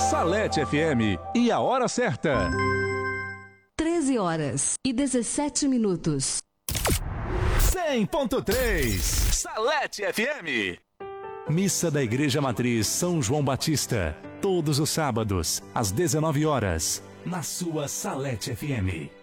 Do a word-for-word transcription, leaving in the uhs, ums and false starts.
Salete F M e a hora certa. treze horas e dezessete minutos. cem ponto três Salete F M. Missa da Igreja Matriz São João Batista, todos os sábados, às dezenove horas, na sua Salete F M.